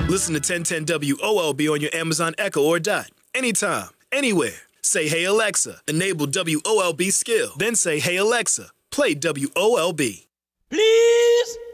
Listen to 1010 WOLB on your Amazon Echo or Dot. Anytime, anywhere. Say, hey, Alexa, enable WOLB skill. Then say, hey, Alexa, play WOLB. Please.